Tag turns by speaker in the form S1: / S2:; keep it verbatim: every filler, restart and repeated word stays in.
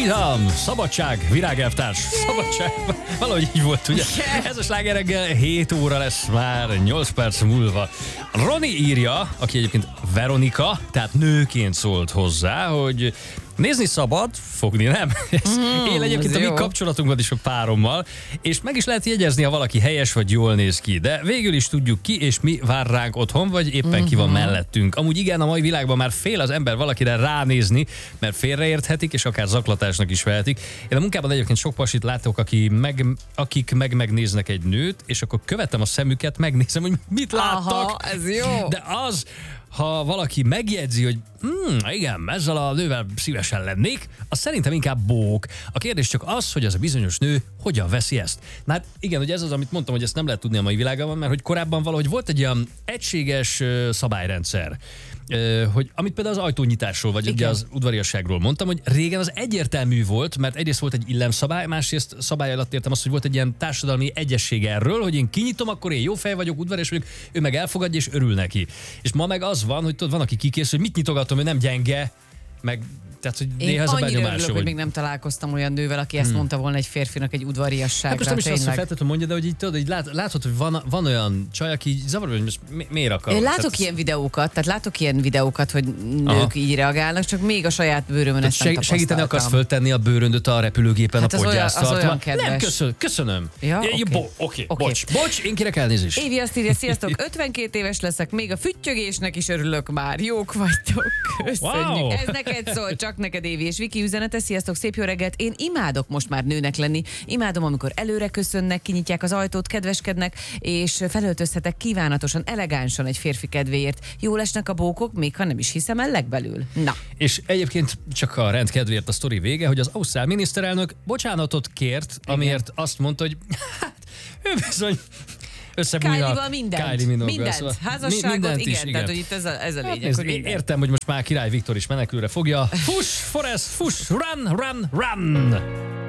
S1: Freedom, szabadság, virágelvtárs, szabadság, valahogy így volt, ugye? Ez a sláger reggel hét óra lesz már, nyolc perc múlva. Roni írja, aki egyébként Veronika, tehát nőként szólt hozzá, hogy nézni szabad, fogni nem. Mm, Én egyébként a mi kapcsolatunkban is a párommal, és meg is lehet jegyezni, ha valaki helyes vagy jól néz ki, de végül is tudjuk ki, és mi vár ránk otthon, vagy éppen mm-hmm. ki van mellettünk. Amúgy igen, a mai világban már fél az ember valakire ránézni, mert félreérthetik, és akár zaklatásnak is vehetik. Én a munkában egyébként sok pasit látok, aki meg, akik meg megnéznek egy nőt, és akkor követem a szemüket, megnézem, hogy mit láttak.
S2: Aha, ez jó.
S1: De az, ha valaki megjegyzi, hogy hmm, igen, ezzel a nővel szívesen lennék, az szerintem inkább bók. A kérdés csak az, hogy az a bizonyos nő hogyan veszi ezt. Na hát igen, hogy ez az, amit mondtam, hogy ezt nem lehet tudni a mai világban, mert hogy korábban valahogy volt egy olyan egységes uh, szabályrendszer, uh, hogy amit például az ajtónyitásról, vagy igen. ugye az udvariasságról mondtam, hogy régen az egyértelmű volt, mert egyrészt volt egy illemszabály, másrészt szabály alatt értem azt, hogy volt egy ilyen társadalmi egyesség erről, hogy én kinyitom, akkor én jó fej vagyok, udvarias vagyok, ő meg elfogadja és örül neki. És ma meg az van, hogy tudod, van, aki kikészül, hogy mit nyitogatom, hogy nem gyenge, meg tehát, hogy
S2: én
S1: néha ez a
S2: annyira
S1: benyomása,
S2: örülök, hogy még nem találkoztam olyan nővel, aki ezt hmm. mondta volna egy férfinak egy udvariasságra.
S1: Hát most nem is azt, hogy feltétlenül mondja, de hogy így tudod, így lát, látod, hogy van, van olyan csaj, aki zavarba, hogy most mi, miért akar.
S2: Én látok tehát ilyen videókat, tehát látok ilyen videókat, hogy nők Aha. így reagálnak, csak még a saját bőrömön ezt nem tapasztaltam.
S1: Segíteni akarsz föltenni a bőröndöt a repülőgépen hát a podgyásztartva?
S2: Nem,
S1: köszönöm. köszönöm.
S2: Ja,
S1: oké, okay. Bo- okay. okay. bocs, bocs, én kérek elnézést.
S2: Évi azt írja, sziasztok, ötvenkét éves leszek, még a füttyögésnek is örülök már. Jók vagytok. Köszönjük. Wow. Ez neked szól, csak neked, Évi. És Viki üzenete, sziasztok, szép jó reggelt. Én imádok most már nőnek lenni. Imádom, amikor előre köszönnek, kinyitják az ajtót, kedveskednek, és felöltözhetek kívánatosan, elegánsan egy férfi kedvéért. Jól esnek a bókok, még ha nem is hiszem el legbelül. Na.
S1: És egyébként csak a rend kedvéért a sztori vége, hogy az ausztrál miniszterelnök bocsánatot kért, amiért igen. azt mondta, hogy hát, ő bizony
S2: Kylie-val mindent,
S1: Kylie Minogue,
S2: mindent,
S1: szóval
S2: házasságot,
S1: mindent
S2: igen,
S1: is, igen,
S2: tehát hogy itt ez a, ez a lényeg,
S1: hát,
S2: hogy minden.
S1: Értem, hogy most már Király Viktor is menekülre fogja. Fuss, Forrest, fuss, run, run, run!